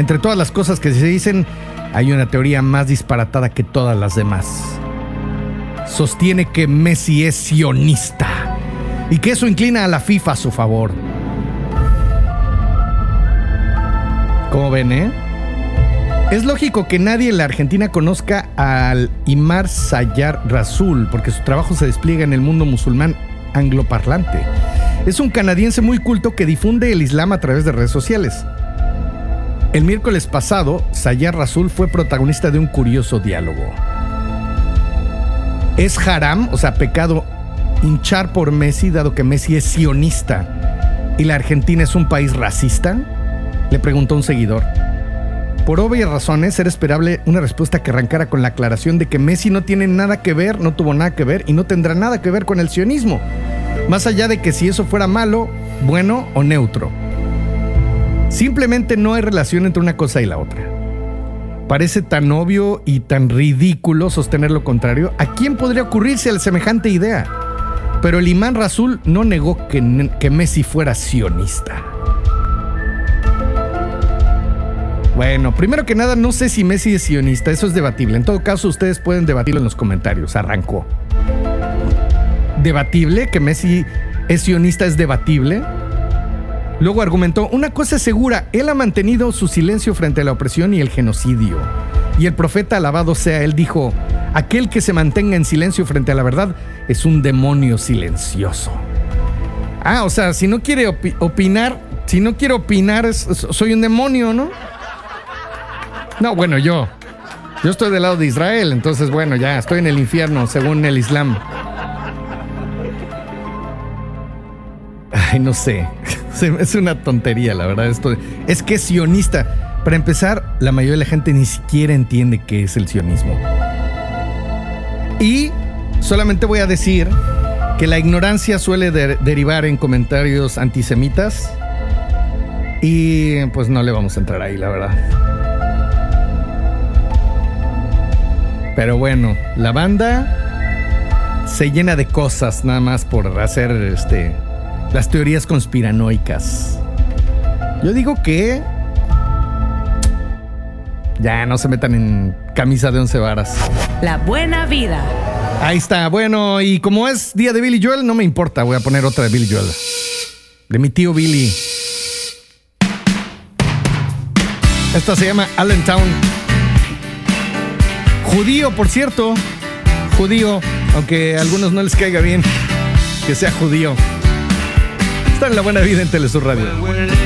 Entre todas las cosas que se dicen, hay una teoría más disparatada que todas las demás. Sostiene que Messi es sionista y que eso inclina a la FIFA a su favor. ¿Cómo ven, Es lógico que nadie en la Argentina conozca al Imar Sayar Rasul, porque su trabajo se despliega en el mundo musulmán angloparlante. Es un canadiense muy culto que difunde el Islam a través de redes sociales. El miércoles pasado, Sayar Rasul fue protagonista de un curioso diálogo. ¿Es haram, o sea, pecado, hinchar por Messi, dado que Messi es sionista y la Argentina es un país racista? Le preguntó un seguidor. Por obvias razones, era esperable una respuesta que arrancara con la aclaración de que Messi no tiene nada que ver, no tuvo nada que ver y no tendrá nada que ver con el sionismo, más allá de que si eso fuera malo, bueno o neutro. Simplemente no hay relación entre una cosa y la otra. Parece tan obvio y tan ridículo sostener lo contrario. ¿A quién podría ocurrirse semejante idea? Pero el imán Rasul no negó que Messi fuera sionista. Bueno, primero que nada, no sé si Messi es sionista, eso es debatible. En todo caso, ustedes pueden debatirlo en los comentarios. Arrancó. ¿Debatible? ¿Que Messi es sionista es debatible? Luego argumentó, una cosa es segura, él ha mantenido su silencio frente a la opresión y el genocidio. Y el profeta, alabado sea él, dijo, aquel que se mantenga en silencio frente a la verdad es un demonio silencioso. O sea, si no quiere opinar, soy un demonio, ¿no? No, bueno, yo estoy del lado de Israel, entonces bueno, ya estoy en el infierno según el Islam. Ay, no sé, es una tontería, la verdad. Esto es que es sionista. Para empezar, la mayoría de la gente ni siquiera entiende qué es el sionismo. Y solamente voy a decir que la ignorancia suele derivar en comentarios antisemitas y pues no le vamos a entrar ahí, la verdad. Pero bueno, la banda se llena de cosas nada más por hacer las teorías conspiranoicas. Yo digo que ya no se metan en camisa de 11 varas. La buena vida. Ahí está. Bueno, y como es día de Billy Joel, no me importa. Voy a poner otra de Billy Joel. De mi tío Billy. Esta se llama Allentown. Judío, por cierto. Judío, aunque a algunos no les caiga bien que sea judío. Está en La Buena Vida en Telesur Radio.